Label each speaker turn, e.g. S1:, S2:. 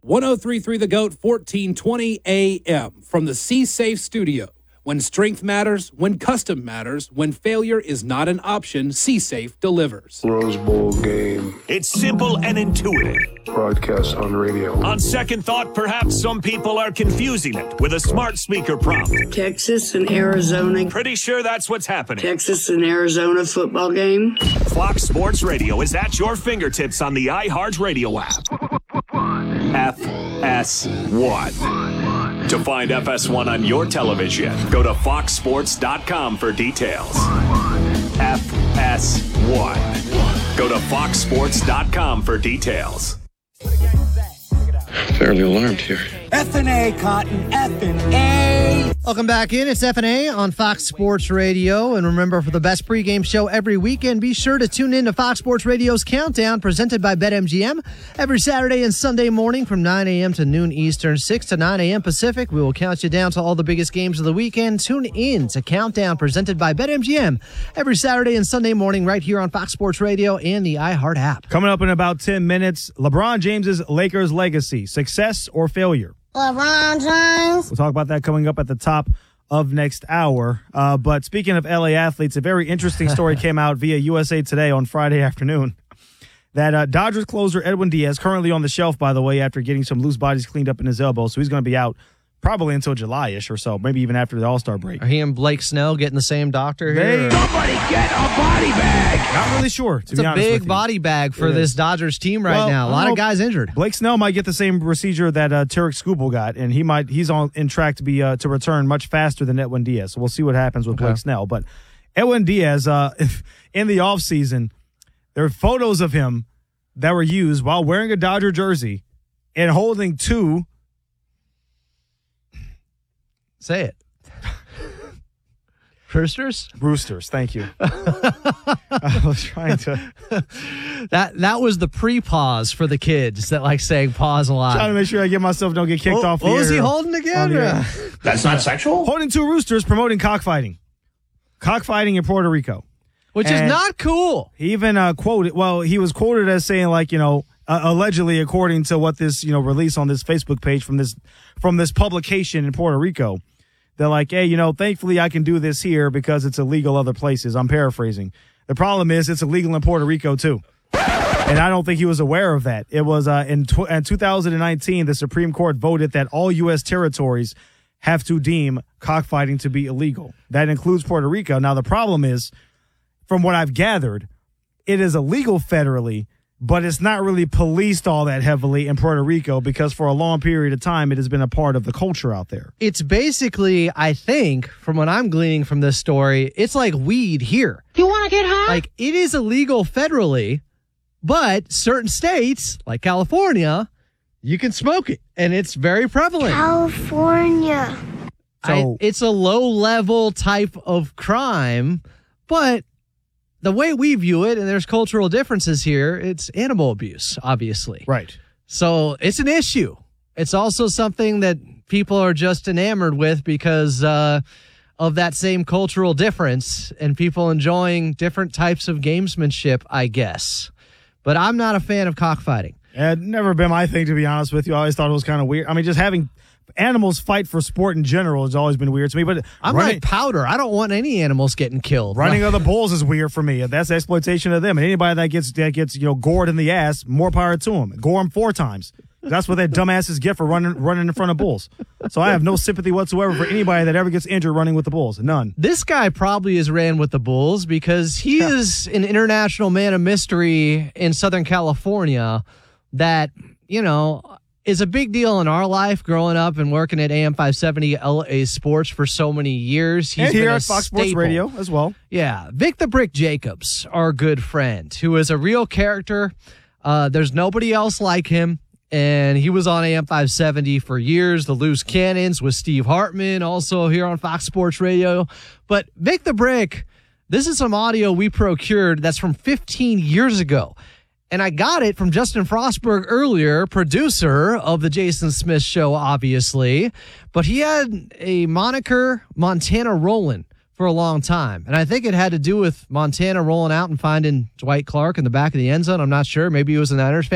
S1: 1033 The Goat, 1420 AM from the C Safe Studio. When strength matters, when custom matters, when failure is not an option, C Safe delivers.
S2: Rose Bowl game.
S3: It's simple and intuitive.
S2: Broadcast on radio.
S3: On second thought, perhaps some people are confusing it with a smart speaker prompt.
S4: Texas and Arizona.
S3: Pretty sure that's what's happening.
S4: Texas and Arizona football game.
S3: Fox Sports Radio is at your fingertips on the iHeartRadio app. FS1. To find FS1 on your television, go to foxsports.com for details. FS1. Go to foxsports.com for details.
S2: Fairly alarmed here.
S5: F&A, Cotton, F&A.
S6: Welcome back in. It's F&A on Fox Sports Radio. And remember, for the best pregame show every weekend, be sure to tune in to Fox Sports Radio's Countdown, presented by BetMGM. Every Saturday and Sunday morning from 9 a.m. to noon Eastern, 6 to 9 a.m. Pacific. We will count you down to all the biggest games of the weekend. Tune in to Countdown, presented by BetMGM. Every Saturday and Sunday morning right here on Fox Sports Radio and the iHeart app.
S7: Coming up in about 10 minutes, LeBron James's Lakers legacy, success or failure.
S8: LeBron James.
S7: We'll talk about that coming up at the top of next hour. But speaking of LA athletes, a very interesting story came out via USA Today on Friday afternoon that Dodgers closer Edwin Diaz, currently on the shelf, by the way, after getting some loose bodies cleaned up in his elbow, so he's going to be out probably until July-ish or so, maybe even after the All-Star break.
S6: Are he and Blake Snell getting the same doctor here?
S5: Somebody get a body bag.
S7: Not really sure, to
S6: It's
S7: be
S6: a
S7: honest with
S6: big
S7: you.
S6: body bag for this Dodgers team right now. A lot of guys injured.
S7: Blake Snell might get the same procedure that Tarek Skubal got, and he's in track to be to return much faster than Edwin Diaz. So we'll see what happens with Blake Snell. But Edwin Diaz, in the offseason, there are photos of him that were used while wearing a Dodger jersey and holding two.
S6: Say it. Roosters?
S7: Roosters, thank you. I was trying to.
S6: That was the pre-pause for the kids that like saying pause a lot.
S7: Trying to make sure I get myself don't get kicked off the air.
S6: What was he holding again?
S5: That's not sexual?
S7: Holding two roosters promoting cockfighting. Cockfighting in Puerto Rico.
S6: Which is not cool.
S7: He even he was quoted as saying, like, allegedly, according to what this, release on this Facebook page from this publication in Puerto Rico, they're like, hey, thankfully I can do this here because it's illegal other places. I'm paraphrasing. The problem is it's illegal in Puerto Rico too. And I don't think he was aware of that. It was in 2019, the Supreme Court voted that all U.S. territories have to deem cockfighting to be illegal. That includes Puerto Rico. Now, the problem is, from what I've gathered, it is illegal federally, but it's not really policed all that heavily in Puerto Rico because for a long period of time, it has been a part of the culture out there.
S6: It's basically, I think, from what I'm gleaning from this story, it's like weed here.
S8: You want to get high?
S6: Like, it is illegal federally, but certain states, like California, you can smoke it, and it's very prevalent.
S8: California.
S6: It's a low-level type of crime, but the way we view it, and there's cultural differences here, it's animal abuse, obviously.
S7: Right.
S6: So it's an issue. It's also something that people are just enamored with because of that same cultural difference and people enjoying different types of gamesmanship, I guess. But I'm not a fan of cockfighting.
S7: It never been my thing, to be honest with you. I always thought it was kind of weird. I mean, just having animals fight for sport in general has always been weird to me. But
S6: I'm like Powder. I don't want any animals getting killed.
S7: Running other bulls is weird for me. That's exploitation of them. And anybody that gets gored in the ass, more power to them. Gore them 4 times. That's what that dumbasses get for running in front of bulls. So I have no sympathy whatsoever for anybody that ever gets injured running with the bulls. None.
S6: This guy probably has ran with the bulls because he is an international man of mystery in Southern California that, is a big deal in our life growing up and working at AM 570 LA Sports for so many years. He's
S7: and here
S6: been
S7: at Fox Sports Radio as well.
S6: Yeah. Vic the Brick Jacobs, our good friend, who is a real character. There's nobody else like him. And he was on AM 570 for years. The Loose Cannons with Steve Hartman, also here on Fox Sports Radio. But Vic the Brick, this is some audio we procured that's from 15 years ago. And I got it from Justin Frostberg earlier, producer of the Jason Smith Show, obviously. But he had a moniker, Montana Rollin', for a long time. And I think it had to do with Montana rolling out and finding Dwight Clark in the back of the end zone. I'm not sure. Maybe he was a Niners fan.